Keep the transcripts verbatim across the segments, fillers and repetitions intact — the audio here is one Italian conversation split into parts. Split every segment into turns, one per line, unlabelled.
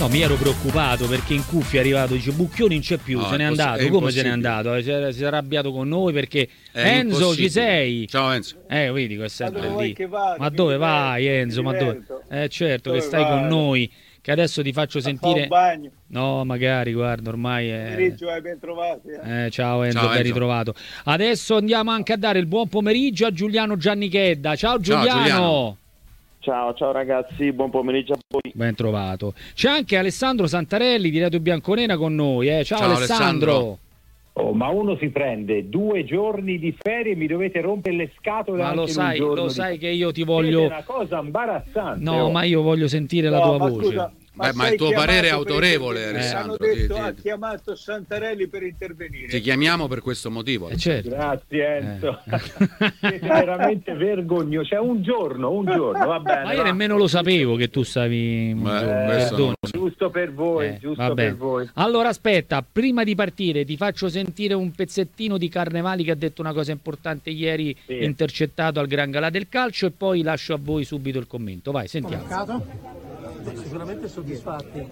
No, mi ero preoccupato perché in cuffia è arrivato, dice Bucchioni non c'è più,
no,
se n'è andato. Come se n'è andato? Si è, si è arrabbiato con noi perché
è
Enzo ci sei?
Ciao Enzo.
Eh, vedi, è sempre
ma
lì.
vado,
Ma dove
diverto,
vai Enzo? Ma dove? Eh certo
dove
che stai
vado?
con noi, che adesso ti faccio sentire.
Un bagno.
No, magari, guarda, ormai è.
Pomeriggio hai ben trovati. Eh.
Eh, ciao Enzo,
ciao,
ben
Enzo.
ritrovato. Adesso andiamo anche a dare il buon pomeriggio a Giuliano Giannichedda. Ciao Giuliano.
Ciao, Giuliano.
Ciao, ciao ragazzi, buon pomeriggio a voi.
Ben trovato. C'è anche Alessandro Santarelli di Radio Bianconera con noi. Eh. Ciao,
Ciao,
Alessandro.
Alessandro.
Oh, ma uno si prende due giorni di ferie e mi dovete rompere le scatole.
Ma
anche
lo
in
sai,
un giorno
lo
di...
sai che io ti
Siete
voglio.
una cosa imbarazzante.
No,
oh.
ma io voglio sentire la
No,
tua
ma
voce.
scusa,
Beh, ma
sei
il tuo parere è
chiamato per
autorevole,
intervenire.
Alessandro.
Hanno detto,
Ti-
ha
ti-
chiamato Santarelli per intervenire.
Ti chiamiamo per questo motivo.
Eh, certo.
Grazie Enzo.
Eh.
Siete veramente vergognosi. Cioè un giorno, un giorno, va bene.
Ma io
va.
nemmeno lo sapevo che tu stavi.
Beh,
Eh,
questo
perdono.
non-
Giusto per voi,
Eh,
giusto
va bene.
per voi.
Allora aspetta, prima di partire ti faccio sentire un pezzettino di Carnevali che ha detto una cosa importante ieri,
Sì.
intercettato al Gran Galà del Calcio, e poi lascio a voi subito il commento. Vai, sentiamo.
Sicuramente soddisfatti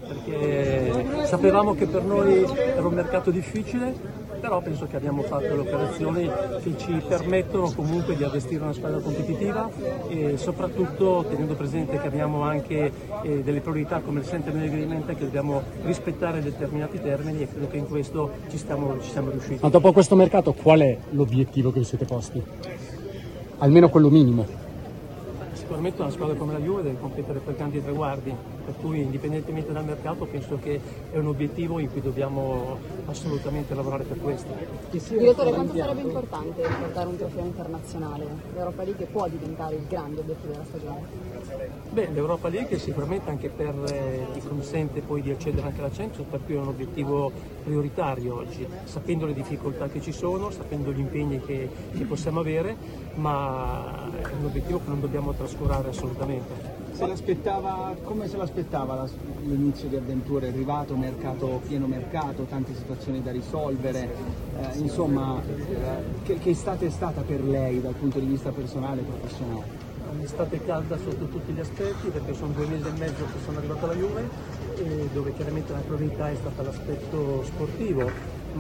perché sapevamo che per noi era un mercato difficile, però penso che abbiamo fatto le operazioni che ci permettono comunque di allestire una squadra competitiva e soprattutto tenendo presente che abbiamo anche eh, delle priorità come il Centenary Agreement, che dobbiamo rispettare determinati termini, e credo che in questo ci stiamo, ci siamo riusciti.
Ma dopo questo mercato qual è l'obiettivo che vi siete posti? Almeno quello minimo.
Sicuramente una squadra come la Juve deve competere per grandi traguardi, per cui indipendentemente dal mercato penso che è un obiettivo in cui dobbiamo assolutamente lavorare per questo.
Direttore, quanto sarebbe importante portare un trofeo internazionale? L'Europa League può diventare il grande obiettivo della stagione?
Beh, l'Europa League sicuramente anche per eh, ti consente poi di accedere anche alla Champions, per cui è un obiettivo prioritario oggi, sapendo le difficoltà che ci sono, sapendo gli impegni che, che possiamo avere, ma è un obiettivo che non dobbiamo trascurare assolutamente.
Se l'aspettava, come se l'aspettava la- l'inizio di avventure? È arrivato, mercato, pieno mercato, tante situazioni da risolvere, eh, insomma, eh, che, che estate è stata per lei dal punto di vista personale e professionale?
Un'estate calda sotto tutti gli aspetti, perché sono due mesi e mezzo che sono arrivato alla Juve, e dove chiaramente la priorità è stata l'aspetto sportivo,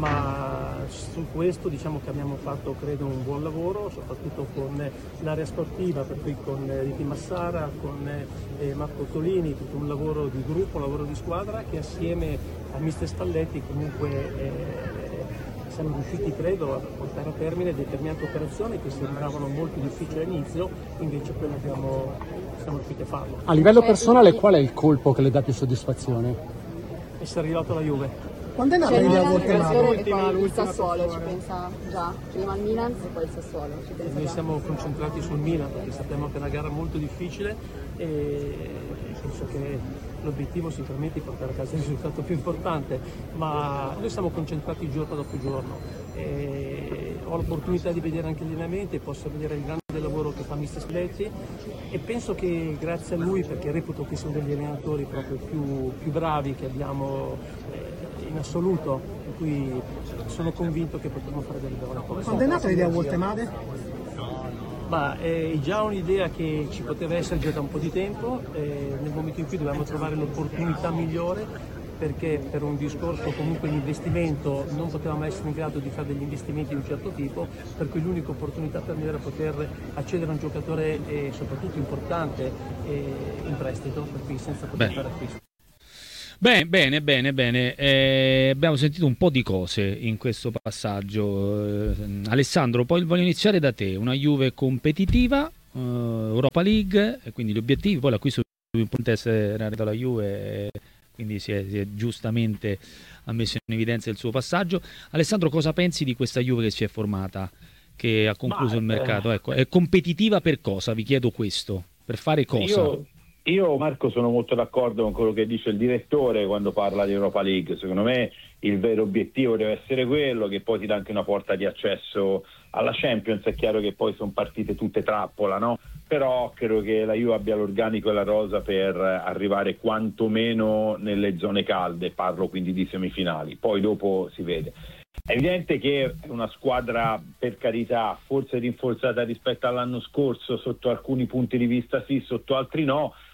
ma su questo diciamo che abbiamo fatto credo un buon lavoro, soprattutto con l'area sportiva, per cui con Ricky Massara, con eh, Marco Tolini, tutto un lavoro di gruppo, un lavoro di squadra che assieme a mister Spalletti comunque eh, siamo riusciti credo a portare a termine determinate operazioni che sembravano molto difficili all'inizio, invece poi abbiamo, siamo riusciti a farlo.
A livello personale qual è il colpo che le dà più soddisfazione?
Essere arrivato alla Juve.
Quando è nata
C'è il
l'idea
Milan,
volte
il Sassuolo e
l'ultima,
poi il
l'ultima
Sassuolo, ci
persona?
pensa già, prima il Milan e poi il Sassuolo, ci pensa
Noi
già.
siamo concentrati sul Milan perché sappiamo che è una gara molto difficile e penso che l'obiettivo sicuramente è portare a casa il risultato più importante, ma noi siamo concentrati giorno dopo giorno. E ho l'opportunità di vedere anche gli allenamenti, posso vedere il grande lavoro che fa mister Spalletti e penso che grazie a lui, perché reputo che siano degli allenatori proprio più, più bravi che abbiamo eh, in assoluto, per cui sono convinto che potremo fare delle buone cose.
Quando è nata l'idea Voltemade?
Ma è già un'idea che ci poteva essere già da un po' di tempo, eh, nel momento in cui dovevamo trovare l'opportunità migliore, perché per un discorso comunque di investimento non potevamo essere in grado di fare degli investimenti di un certo tipo, per cui l'unica opportunità per noi era poter accedere a un giocatore eh, soprattutto importante eh, in prestito, per cui senza poter
Beh.
fare acquisto.
Bene, bene, bene, bene. Eh, abbiamo sentito un po' di cose in questo passaggio. Eh, Alessandro, poi voglio iniziare da te. Una Juve competitiva, eh, Europa League, e quindi gli obiettivi, poi l'acquisto di Pontes era arrivato alla Juve, eh, quindi si è, si è giustamente ha messo in evidenza il suo passaggio. Alessandro, cosa pensi di questa Juve che si è formata, che ha concluso
Ma,
il mercato?
eh,
Ecco, è competitiva per cosa? Vi chiedo questo. Per fare cosa?
Io, io Marco sono molto d'accordo con quello che dice il direttore quando parla di Europa League. Secondo me il vero obiettivo deve essere quello, che poi ti dà anche una porta di accesso alla Champions. È chiaro che poi sono partite tutte trappola, no? Però credo che la Juve abbia l'organico e la rosa per arrivare quantomeno nelle zone calde, parlo quindi di semifinali, poi dopo si vede. È evidente che è una squadra, per carità, forse rinforzata rispetto all'anno scorso, sotto alcuni punti di vista sì, sotto altri no,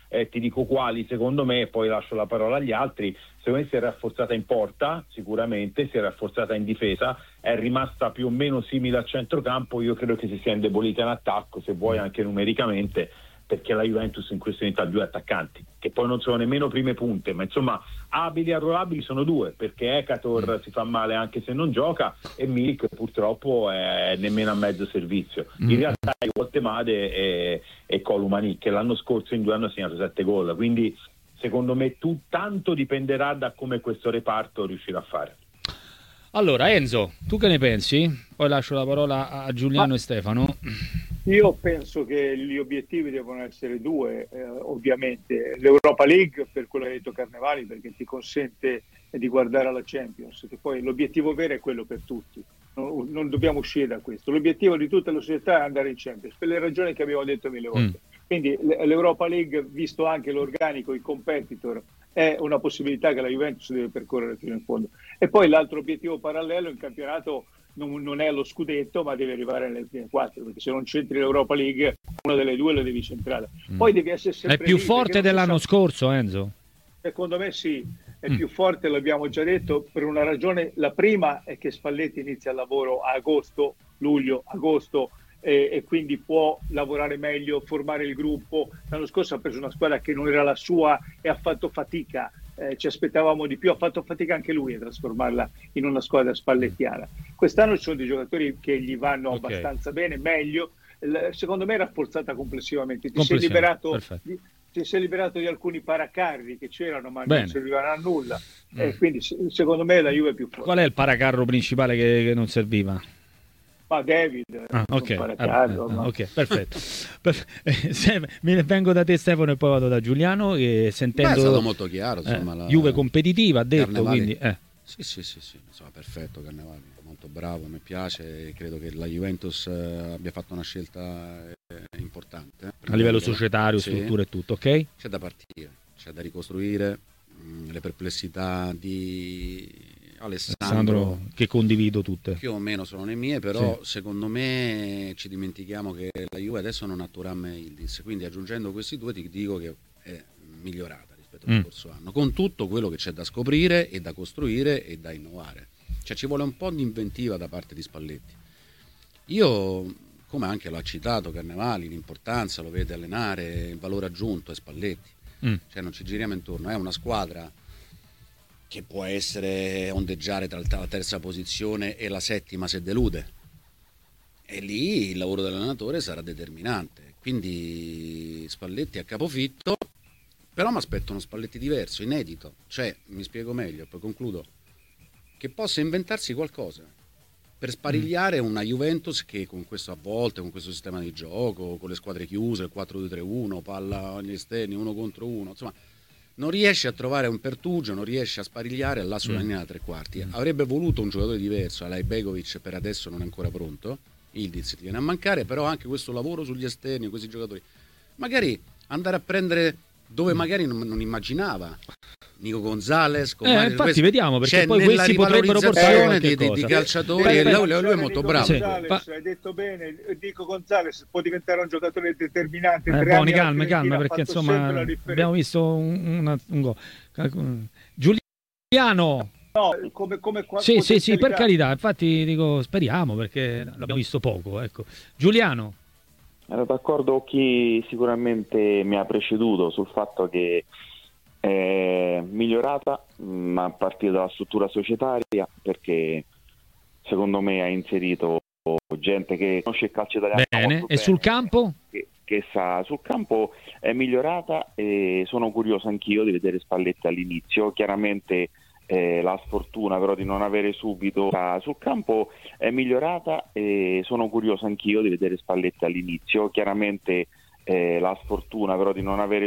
eh, ti dico quali secondo me e poi lascio la parola agli altri. Secondo me si è rafforzata in porta, sicuramente, si è rafforzata in difesa, è rimasta più o meno simile a centrocampo, io credo che si sia indebolita in attacco, se vuoi anche numericamente, perché la Juventus in questa unità ha due attaccanti, che poi non sono nemmeno prime punte, ma insomma abili e arruolabili sono due, perché Ekator si fa male anche se non gioca e Milik purtroppo è nemmeno a mezzo servizio. In realtà è Voltemade e, e Columani, che l'anno scorso in due anni ha segnato sette gol, quindi secondo me tu, tanto dipenderà da come questo reparto riuscirà a fare.
Allora Enzo, tu che ne pensi? Poi lascio la parola a Giuliano Ma... e Stefano.
Io penso che gli obiettivi devono essere due, eh, ovviamente. L'Europa League, per quello che ha detto Carnevali, perché ti consente di guardare alla Champions, che poi l'obiettivo vero è quello per tutti. Non, non dobbiamo uscire da questo. L'obiettivo di tutta la società è andare in Champions, per le ragioni che abbiamo detto mille volte. Mm. Quindi l'Europa League, visto anche l'organico, i competitor, è una possibilità che la Juventus deve percorrere fino in fondo. E poi l'altro obiettivo parallelo in campionato non, non è lo scudetto, ma deve arrivare nelle prime quattro, perché se non centri l'Europa League, una delle due la devi centrare. Mm. Poi devi essere sempre
è più
lì,
forte dell'anno
sa...
scorso, Enzo?
Secondo me sì, è
mm.
più forte, l'abbiamo già detto, per una ragione. La prima è che Spalletti inizia il lavoro a agosto, luglio, agosto, e, e quindi può lavorare meglio, formare il gruppo. L'anno scorso ha preso una squadra che non era la sua e ha fatto fatica, eh, ci aspettavamo di più, ha fatto fatica anche lui a trasformarla in una squadra spallettiana. Quest'anno ci sono dei giocatori che gli vanno okay. abbastanza bene, meglio, L- secondo me è rafforzata complessivamente. Ti sei liberato di, ti sei liberato di alcuni paracarri che c'erano ma bene. non servivano a nulla, mm. e quindi secondo me la Juve è più forte.
Qual è il paracarro principale che, che non serviva?
Ma David,
ah, ok,
paracarro,
ah,
ma...
ok, perfetto. Perfe- vengo da te Stefano e poi vado da Giuliano, e sentendo
Beh, è stato molto chiaro, insomma,
eh,
la...
Juve competitiva, ha detto,
Carnevali.
quindi eh.
sì, sì, sì, sì, insomma, perfetto Carnevali, molto bravo, mi piace, credo che la Juventus abbia fatto una scelta importante
a livello societario, sì. struttura e tutto, ok?
C'è da partire, c'è da ricostruire, mh, le perplessità di Alessandro,
Alessandro, che condivido tutte,
più o meno sono le mie, però
sì.
secondo me ci dimentichiamo che la Juve adesso non ha Thuram e Yildiz, quindi aggiungendo questi due ti dico che è migliorata rispetto al mm. scorso anno, con tutto quello che c'è da scoprire e da costruire e da innovare, cioè ci vuole un po' di inventiva da parte di Spalletti. Io, come anche l'ha citato Carnevali, l'importanza, lo vede allenare, il valore aggiunto è Spalletti, mm. cioè non ci giriamo intorno, è una squadra che può essere ondeggiare tra la terza posizione e la settima se delude, e lì il lavoro dell'allenatore sarà determinante, quindi Spalletti a capofitto, però mi aspetto uno Spalletti diverso, inedito, cioè, mi spiego meglio, poi concludo, che possa inventarsi qualcosa per sparigliare una Juventus che con questo a volte, con questo sistema di gioco, con le squadre chiuse, il quattro due tre uno, palla agli esterni, uno contro uno, insomma non riesce a trovare un pertugio, non riesce a sparigliare là sulla linea da tre quarti. Avrebbe voluto un giocatore diverso, Alay Begovic per adesso non è ancora pronto, Yildiz ti viene a mancare, però anche questo lavoro sugli esterni, questi giocatori, magari andare a prendere dove magari non, non immaginava, Nico Gonzalez,
eh, infatti questo, vediamo, perché poi questi potrebbero portare
di, di, di calciatori, e lui, lui è molto bravo.
Sì. Hai detto bene, Nico Gonzalez può diventare un giocatore determinante.
Eh, buoni, calma, calma, perché insomma abbiamo visto un, una, un gol. Giuliano.
No, come, come
sì, sì, sì, per carità, infatti dico speriamo, perché l'abbiamo visto poco, ecco. Giuliano.
Ero d'accordo con chi sicuramente mi ha preceduto sul fatto che è migliorata, ma a partire dalla struttura societaria, perché secondo me ha inserito gente che conosce il calcio italiano
bene, e bene, sul campo?
Che, che sa, sul campo è migliorata, e sono curioso anch'io di vedere Spalletti all'inizio. Chiaramente eh, la sfortuna però di non avere subito sul campo è migliorata, e sono curioso anch'io di vedere Spalletti all'inizio. Chiaramente eh, la sfortuna però di non avere